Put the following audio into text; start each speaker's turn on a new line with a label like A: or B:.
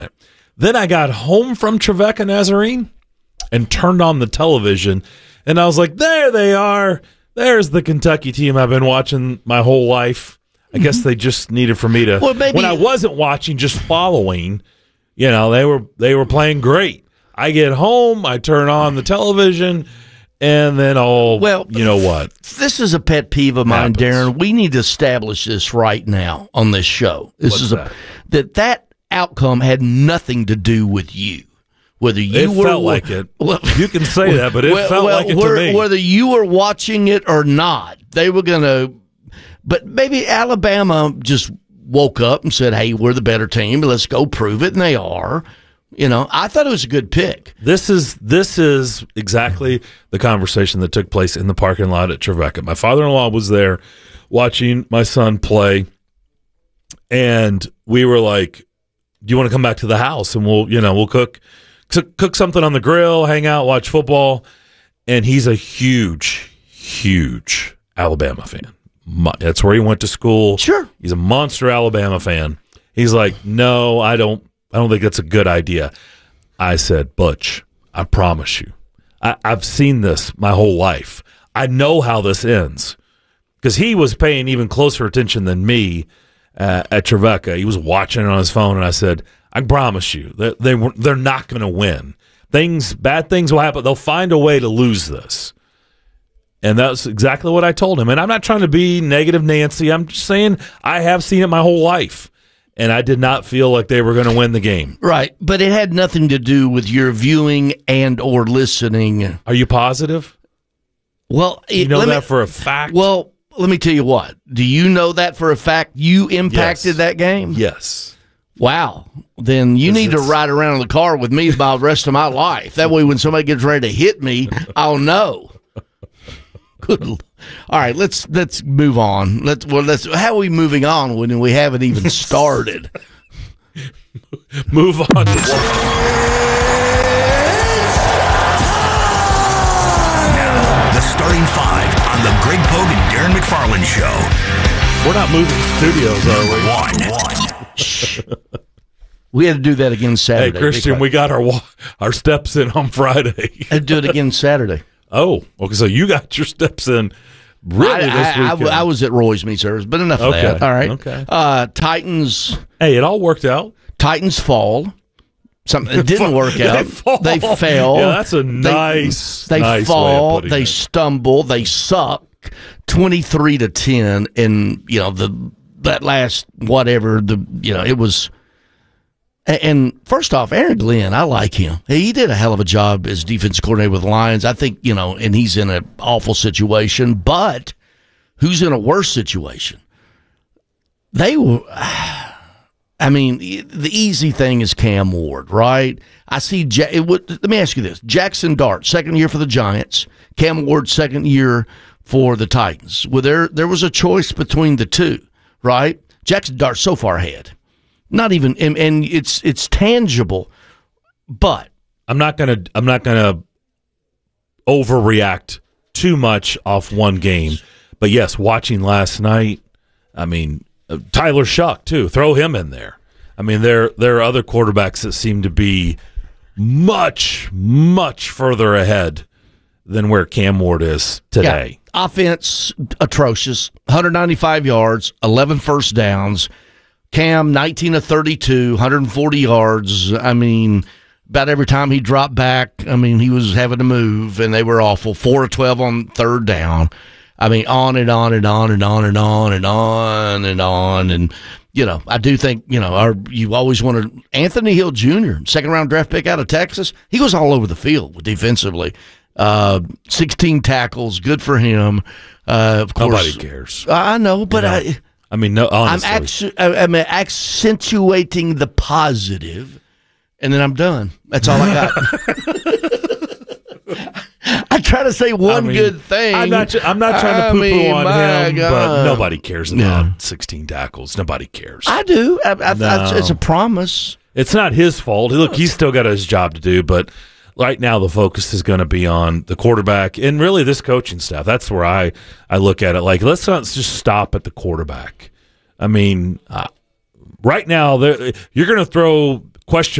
A: Then I got home from Trevecca Nazarene and turned on the television, and I was like, there they are. There's the Kentucky team I've been watching my whole life. I guess they just needed for me to, when I wasn't watching, just following, they were playing great. I get home, I turn on the television, and then you know what?
B: This is a pet peeve of mine, Darren. We need to establish this right now on this show. That outcome had nothing to do with you. Whether you
A: felt like it. Well, you can say that, but it felt like it to me.
B: Whether you were watching it or not, they were going to. But maybe Alabama just woke up and said, "Hey, we're the better team. Let's go prove it," and they are. I thought it was a good pick.
A: This is exactly the conversation that took place in the parking lot at Trevecca. My father-in-law was there watching my son play, and we were like, "Do you want to come back to the house and we'll cook something on the grill, hang out, watch football?" And he's a huge, huge Alabama fan. That's where he went to school.
B: Sure,
A: he's a monster Alabama fan. He's like, "No, I don't think that's a good idea." I said, "Butch, I promise you, I've seen this my whole life. I know how this ends." Because he was paying even closer attention than me at Trevecca. He was watching it on his phone, and I said, "I promise you, they're not going to win. Bad things will happen. They'll find a way to lose this." And that's exactly what I told him. And I'm not trying to be negative Nancy. I'm just saying I have seen it my whole life. And I did not feel like they were going to win the game.
B: Right. But it had nothing to do with your viewing and or listening.
A: Are you positive?
B: Well,
A: you know that for a fact?
B: Well, let me tell you what. Do you know that for a fact you impacted that game?
A: Yes.
B: Wow. Then you need to ride around in the car with me about the rest of my life. That way when somebody gets ready to hit me, I'll know. Good. All right, let's move on. How are we moving on when we haven't even started?
A: Move on.
C: Now, the starting five on the Greg Pogue and Darren McFarland Show.
A: We're not moving studios, are
C: we? One.
B: We had to do that again Saturday.
A: Hey, Christian, we got our steps in on Friday.
B: I'd do it again Saturday.
A: Oh, okay. So you got your steps in really this weekend.
B: I was at Roy's meat service, but enough of that. All right.
A: Okay.
B: Titans.
A: Hey, it all worked out.
B: Titans fall. Something it didn't work out. They fell.
A: Yeah, that's a nice.
B: They
A: nice
B: fall.
A: Way of
B: They stumble. They suck. 23-10, and that last whatever it was. And first off, Aaron Glenn, I like him. He did a hell of a job as defensive coordinator with the Lions. I think, and he's in an awful situation, but who's in a worse situation? They were, the easy thing is Cam Ward, right? I see, let me ask you this. Jackson Dart, second year for the Giants. Cam Ward, second year for the Titans. Well, there was a choice between the two, right? Jackson Dart so far ahead. Not even, and it's tangible, but
A: I'm not gonna overreact too much off one game. But yes, watching last night, Tyler Shuck too. Throw him in there. There are other quarterbacks that seem to be much further ahead than where Cam Ward is today.
B: Yeah. Offense atrocious, 195 yards, 11 first downs. Cam, 19 of 32, 140 yards. About every time he dropped back, he was having to move, and they were awful. 4 of 12 on third down. On and on and on and on and on and on and on. And, I do think, you always wanted Anthony Hill Jr., second-round draft pick out of Texas. He goes all over the field defensively. 16 tackles, good for him. Of course,
A: nobody cares.
B: I know, but
A: no, honestly.
B: I'm accentuating the positive, and then I'm done. That's all I got. I try to say one good thing.
A: I'm not trying to poo-poo on him, but nobody cares about 16 tackles. Nobody cares.
B: I do. It's a promise.
A: It's not his fault. Look, he's still got his job to do, but right now the focus is going to be on the quarterback and really this coaching staff. That's where I look at it. Like, let's not just stop at the quarterback. Right now you're going to throw Question